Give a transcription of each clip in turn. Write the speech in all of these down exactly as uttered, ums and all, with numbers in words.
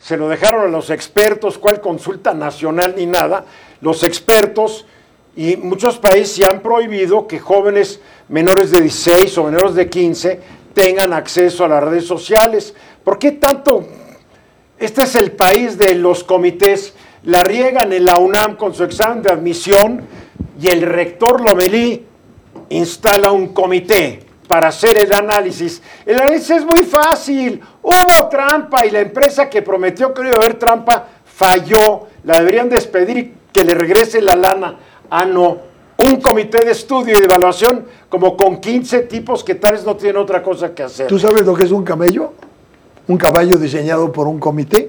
se lo dejaron a los expertos, cuál consulta nacional ni nada, los expertos, y muchos países ya han prohibido que jóvenes menores de dieciséis o menores de quince tengan acceso a las redes sociales. ¿Por qué tanto? Este es el país de los comités, la riegan en la UNAM con su examen de admisión y el rector Lomelí instala un comité para hacer el análisis. El análisis es muy fácil, hubo trampa y la empresa que prometió que no iba a haber trampa falló, la deberían despedir y que le regrese la lana. Ah, no, un comité de estudio y de evaluación como con quince tipos que tales no tienen otra cosa que hacer. ¿Tú sabes lo que es un camello? ¿Un caballo diseñado por un comité?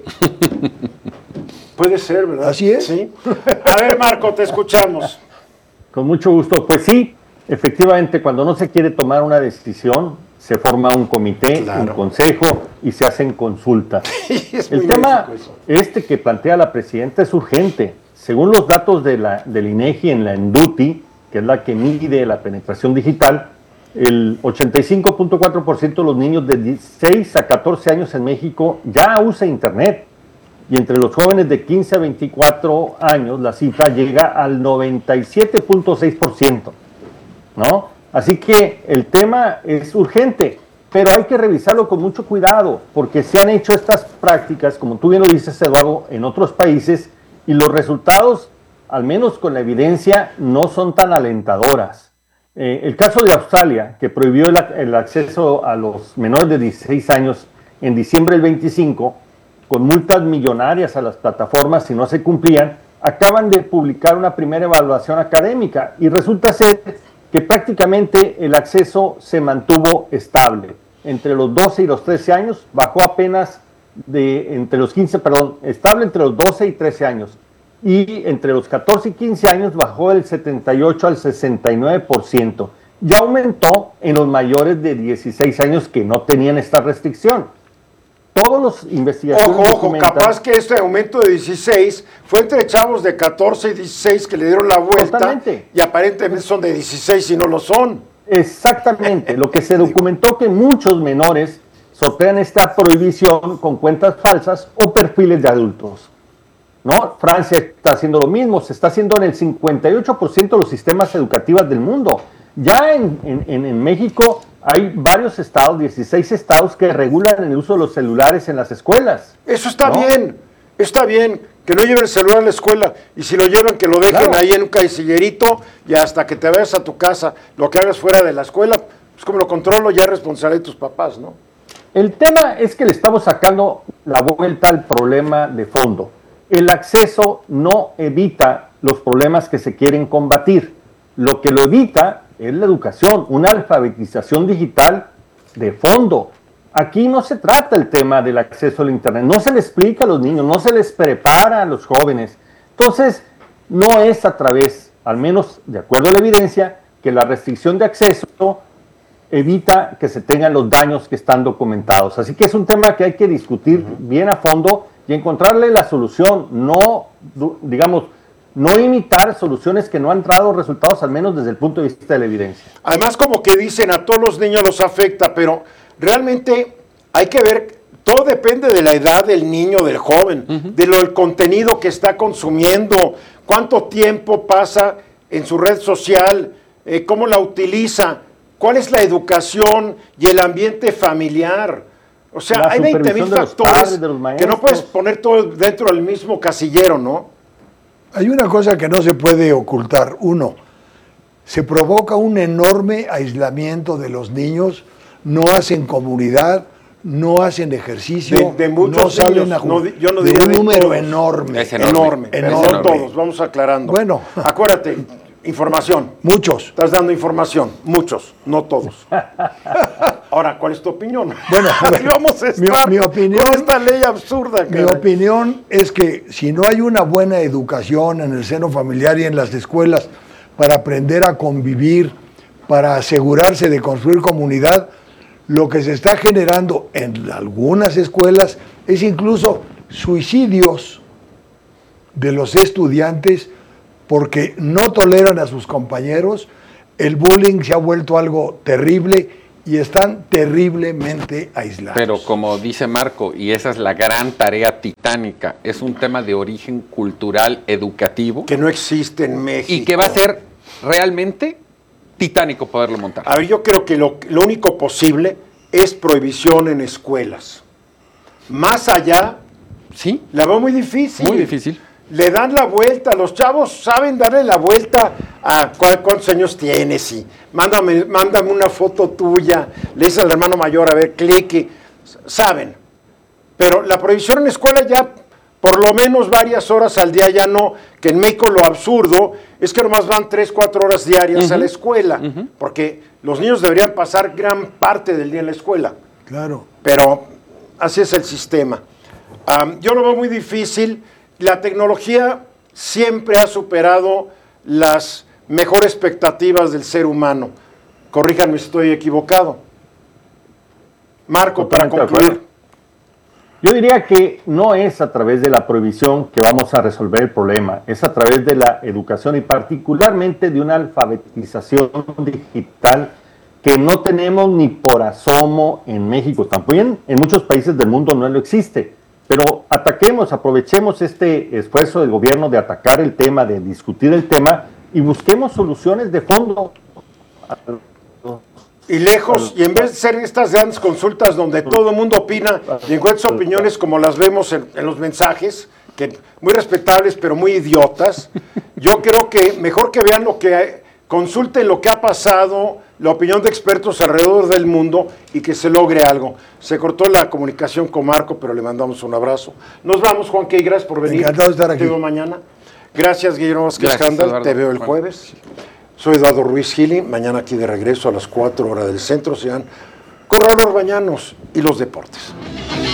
Puede ser, ¿verdad? Así es. Sí. A ver, Marco, te escuchamos. Con mucho gusto. Pues sí, efectivamente, cuando no se quiere tomar una decisión, se forma un comité, claro, un consejo y se hacen consultas. Sí, es El tema este que plantea la presidenta es urgente. Según los datos de la, del INEGI en la ENDUTI, que es la que mide la penetración digital, el ochenta y cinco punto cuatro por ciento de los niños de dieciséis a catorce años en México ya usa Internet. Y entre los jóvenes de quince a veinticuatro años, la cifra llega al noventa y siete punto seis por ciento, ¿no? Así que el tema es urgente, pero hay que revisarlo con mucho cuidado, porque se han hecho estas prácticas, como tú bien lo dices, Eduardo, en otros países, y los resultados, al menos con la evidencia, no son tan alentadoras. Eh, el caso de Australia, que prohibió el, el acceso a los menores de dieciséis años en diciembre del veinticinco, con multas millonarias a las plataformas si no se cumplían, acaban de publicar una primera evaluación académica y resulta ser que prácticamente el acceso se mantuvo estable. Entre los doce y los trece años bajó apenas de, entre los quince, perdón, estable entre los doce y trece años. Y entre los catorce y quince años bajó del setenta y ocho al sesenta y nueve por ciento. Ya aumentó en los mayores de dieciséis años que no tenían esta restricción. Todos los investigadores Ojo, ojo, capaz que este aumento de dieciséis fue entre chavos de catorce y dieciséis que le dieron la vuelta. Totalmente. Y aparentemente son de dieciséis y no lo son. Exactamente. Lo que se documentó que muchos menores sortean esta prohibición con cuentas falsas o perfiles de adultos, ¿no? Francia está haciendo lo mismo, se está haciendo en el cincuenta y ocho por ciento de los sistemas educativos del mundo. Ya en, en, en México hay varios estados, dieciséis estados, que regulan el uso de los celulares en las escuelas. Eso está ¿no? bien, está bien, que no lleven el celular a la escuela, y si lo llevan, que lo dejen claro. ahí en un casillerito, y hasta que te vayas a tu casa, lo que hagas fuera de la escuela, pues como lo controlo, ya es responsabilidad de tus papás, ¿no? El tema es que le estamos sacando la vuelta al problema de fondo. El acceso no evita los problemas que se quieren combatir. Lo que lo evita es la educación, una alfabetización digital de fondo. Aquí no se trata el tema del acceso al Internet, no se le explica a los niños, no se les prepara a los jóvenes. Entonces, no es a través, al menos de acuerdo a la evidencia, que la restricción de acceso evita que se tengan los daños que están documentados. Así que es un tema que hay que discutir uh-huh. bien a fondo y encontrarle la solución, no, digamos, no imitar soluciones que no han dado resultados, al menos desde el punto de vista de la evidencia. Además, como que dicen, a todos los niños los afecta, pero realmente hay que ver, todo depende de la edad del niño, del joven, uh-huh. de lo, el contenido que está consumiendo, cuánto tiempo pasa en su red social, eh, cómo la utiliza, cuál es la educación y el ambiente familiar. O sea, la hay veinte mil factores que no puedes poner todo dentro del mismo casillero, ¿no? Hay una cosa que no se puede ocultar. Uno, se provoca un enorme aislamiento de los niños, no hacen comunidad, no hacen ejercicio, de, de muchos no salen niños, a jugar. No, yo no de digo un de número todos. enorme. Es enorme, enorme, pero enorme. no todos, vamos aclarando. Bueno. Acuérdate, información. Muchos. Estás dando información, muchos, no todos. Ahora, ¿cuál es tu opinión? Bueno, así vamos a estar mi, mi opinión, con esta ley absurda. Mi caray. opinión es que si no hay una buena educación en el seno familiar y en las escuelas para aprender a convivir, para asegurarse de construir comunidad, lo que se está generando en algunas escuelas es incluso suicidios de los estudiantes porque no toleran a sus compañeros, el bullying se ha vuelto algo terrible y están terriblemente aislados. Pero como dice Marco, y esa es la gran tarea titánica, es un tema de origen cultural, educativo. Que no existe en México. Y que va a ser realmente titánico poderlo montar. A ver, yo creo que lo, lo único posible es prohibición en escuelas. Más allá, sí, la veo muy difícil. Muy difícil. Le dan la vuelta, los chavos saben darle la vuelta a cuántos años tienes y mándame, mándame una foto tuya, le dices al hermano mayor, a ver, clique, saben. Pero la prohibición en escuela ya, por lo menos varias horas al día ya no, que en México lo absurdo es que nomás van tres, cuatro horas diarias uh-huh. a la escuela, uh-huh. porque los niños deberían pasar gran parte del día en la escuela. Claro. Pero así es el sistema. Um, yo lo veo muy difícil. La tecnología siempre ha superado las mejores expectativas del ser humano. Corríjanme si estoy equivocado. Marco, para concluir. Yo diría que no es a través de la prohibición que vamos a resolver el problema, es a través de la educación y particularmente de una alfabetización digital que no tenemos ni por asomo en México. También en muchos países del mundo no lo existe. Pero ataquemos, aprovechemos este esfuerzo del gobierno de atacar el tema, de discutir el tema y busquemos soluciones de fondo. Y lejos, y en vez de ser estas grandes consultas donde todo el mundo opina y encuentra opiniones como las vemos en, en los mensajes, que muy respetables pero muy idiotas, yo creo que mejor que vean lo que, consulten lo que ha pasado, la opinión de expertos alrededor del mundo y que se logre algo. Se cortó la comunicación con Marco, pero le mandamos un abrazo. Nos vamos, Juan Key, gracias por venir. Encantado de estar aquí. Te veo mañana. Gracias, Guillermo Vázquez Scandal. Te veo el jueves. Soy Eduardo Ruiz Gili. Mañana aquí de regreso a las cuatro horas del centro. Sean Corredor Bañanos y los deportes.